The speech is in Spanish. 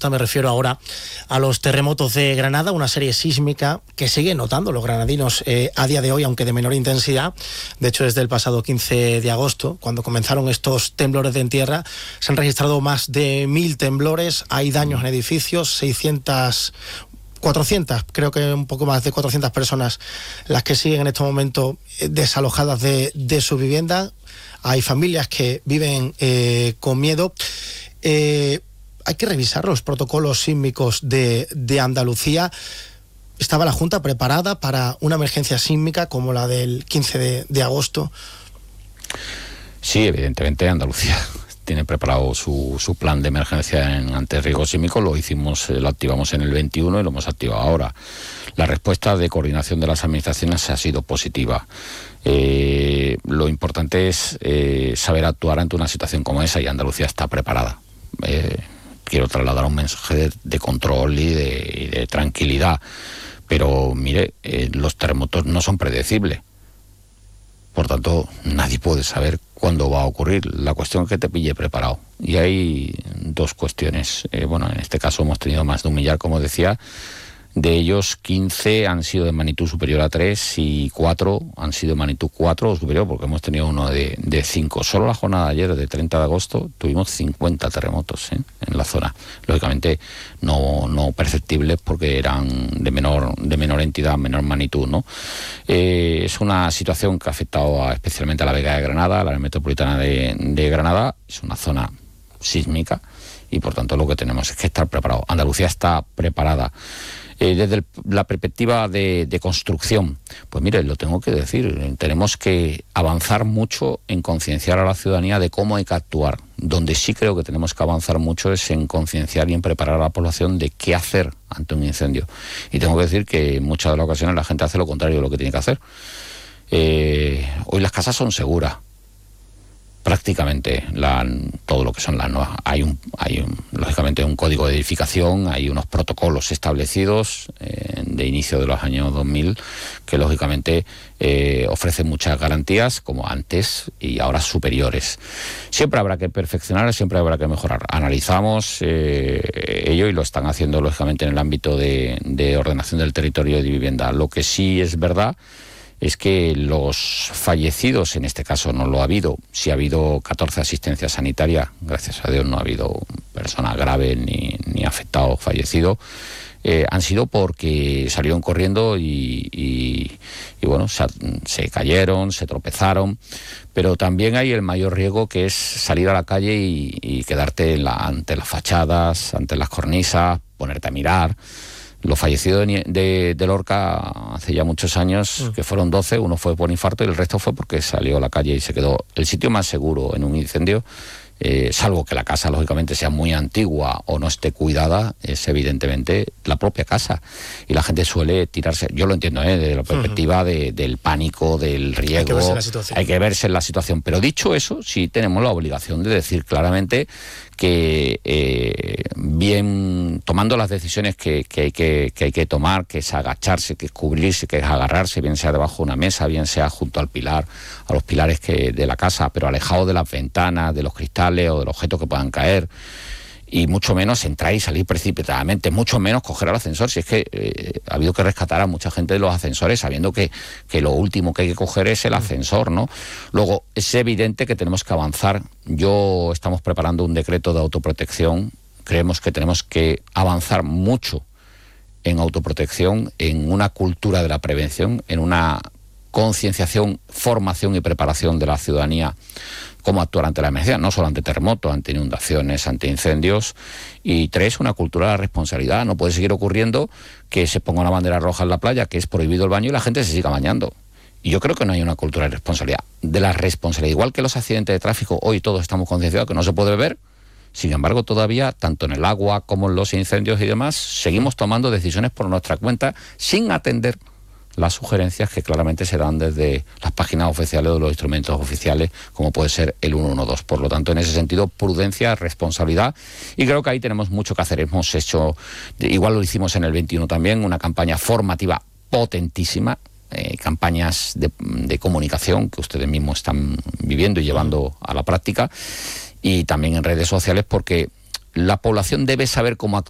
costa, me refiero ahora a los terremotos de Granada, una serie sísmica que siguen notando los granadinos a día de hoy, aunque de menor intensidad. De hecho, desde el pasado 15 de agosto, cuando comenzaron estos temblores de tierra, se han registrado más de 1000 temblores, hay daños en edificios, 400, creo que un poco más de 400 personas las que siguen en este momento desalojadas de su vivienda. Hay familias que viven con miedo. Hay que revisar los protocolos sísmicos de Andalucía. ¿Estaba la Junta preparada para una emergencia sísmica como la del 15 de agosto? Sí, evidentemente Andalucía tiene preparado su plan de emergencia ante riesgo sísmico. Lo activamos en el 21 y lo hemos activado ahora. La respuesta de coordinación de las administraciones ha sido positiva. Lo importante es saber actuar ante una situación como esa, y Andalucía está preparada. Quiero trasladar un mensaje de control y de tranquilidad, pero mire, los terremotos no son predecibles. Por tanto, nadie puede saber cuándo va a ocurrir. La cuestión es que te pille preparado. Y hay dos cuestiones. En este caso hemos tenido más de 1 millar, como decía. De ellos, 15 han sido de magnitud superior a 3 y 4 han sido de magnitud 4 o superior, porque hemos tenido uno de 5. Solo la jornada de ayer, de 30 de agosto, tuvimos 50 terremotos en la zona. Lógicamente no perceptibles, porque eran de menor entidad, menor magnitud, ¿no? Es una situación que ha afectado especialmente a la Vega de Granada, a la área metropolitana de Granada. Es una zona sísmica y por tanto lo que tenemos es que estar preparados. Andalucía está preparada. Desde la perspectiva de construcción, pues mire, lo tengo que decir, tenemos que avanzar mucho en concienciar a la ciudadanía de cómo hay que actuar. Donde sí creo que tenemos que avanzar mucho es en concienciar y en preparar a la población de qué hacer ante un incendio. Y tengo que decir que en muchas de las ocasiones la gente hace lo contrario de lo que tiene que hacer. Hoy las casas son seguras. Prácticamente todo lo que son las nuevas. Hay lógicamente un código de edificación, hay unos protocolos establecidos de inicio de los años 2000 que lógicamente ofrecen muchas garantías, como antes, y ahora superiores. Siempre habrá que perfeccionar, siempre habrá que mejorar. Analizamos ello y lo están haciendo lógicamente en el ámbito de ordenación del territorio y de vivienda. Lo que sí es verdad es que los fallecidos, en este caso no lo ha habido, sí ha habido 14 asistencias sanitarias, gracias a Dios no ha habido persona grave ni afectado o fallecido, han sido porque salieron corriendo y se cayeron, se tropezaron, pero también hay el mayor riesgo, que es salir a la calle y quedarte ante las fachadas, ante las cornisas, ponerte a mirar. Los fallecidos de Lorca hace ya muchos años, que fueron 12, uno fue por infarto y el resto fue porque salió a la calle y se quedó. El sitio más seguro en un incendio, salvo que la casa lógicamente sea muy antigua o no esté cuidada, es evidentemente la propia casa. Y la gente suele tirarse, yo lo entiendo, desde la perspectiva del pánico, del riesgo, hay que verse en la situación. Pero dicho eso, sí tenemos la obligación de decir claramente que bien tomando las decisiones que hay que tomar, que es agacharse, que es cubrirse, que es agarrarse, bien sea debajo de una mesa, bien sea junto al pilar, a los pilares de la casa, pero alejado de las ventanas, de los cristales o de los objetos que puedan caer, y mucho menos entrar y salir precipitadamente, mucho menos coger el ascensor. Si es que ha habido que rescatar a mucha gente de los ascensores sabiendo que lo último que hay que coger es el ascensor, ¿no? Luego, es evidente que tenemos que avanzar. Estamos preparando un decreto de autoprotección. Creemos que tenemos que avanzar mucho en autoprotección, en una cultura de la prevención, en una concienciación, formación y preparación de la ciudadanía, cómo actuar ante la emergencia, no solo ante terremotos, ante inundaciones, ante incendios. Y 3, una cultura de la responsabilidad. No puede seguir ocurriendo que se ponga una bandera roja en la playa, que es prohibido el baño, y la gente se siga bañando. Y yo creo que no hay una cultura de responsabilidad. De la responsabilidad, igual que los accidentes de tráfico, hoy todos estamos concienciados que no se puede beber. Sin embargo, todavía, tanto en el agua como en los incendios y demás, seguimos tomando decisiones por nuestra cuenta sin atender las sugerencias que claramente se dan desde las páginas oficiales de los instrumentos oficiales, como puede ser el 112. Por lo tanto, en ese sentido, prudencia, responsabilidad, y creo que ahí tenemos mucho que hacer. Hemos hecho, igual lo hicimos en el 21 también, una campaña formativa potentísima, campañas de comunicación que ustedes mismos están viviendo y llevando a la práctica, y también en redes sociales, porque la población debe saber cómo actuar